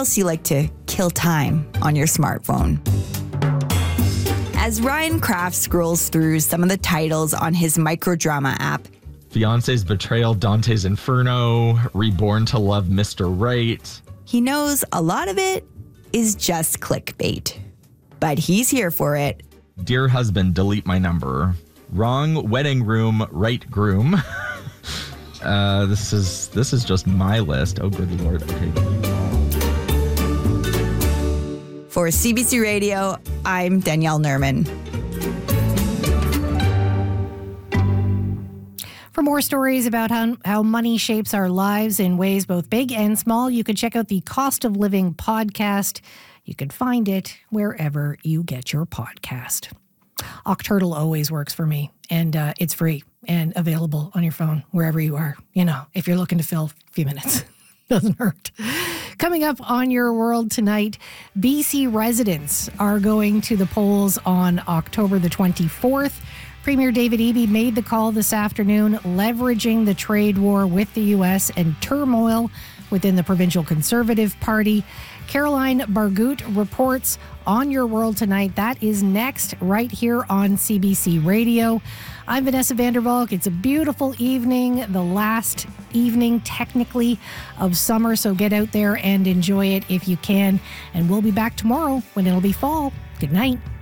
else you like to kill time on your smartphone. As Ryan Kraft scrolls through some of the titles on his microdrama app, Fiance's Betrayal, Dante's Inferno, Reborn to Love Mr. Right, he knows a lot of it is just clickbait. But he's here for it. Dear husband, delete my number. Wrong wedding room, right groom. This is just my list. Oh, good Lord. Okay. For CBC Radio, I'm Danielle Nerman. For more stories about how money shapes our lives in ways both big and small, you can check out the Cost of Living podcast. You can find it wherever you get your podcast. Octurtle always works for me, and it's free and available on your phone wherever you are. You know, if you're looking to fill a few minutes. Doesn't hurt. Coming up on Your World tonight, BC residents are going to the polls on October the 24th. Premier David Eby made the call this afternoon, leveraging the trade war with the U.S. and turmoil within the provincial Conservative Party. Caroline Bargut reports on Your World tonight. That is next right here on CBC Radio. I'm Vanessa Vandervalk. It's a beautiful evening, the last evening technically of summer, so get out there and enjoy it if you can. And we'll be back tomorrow when it'll be fall. Good night.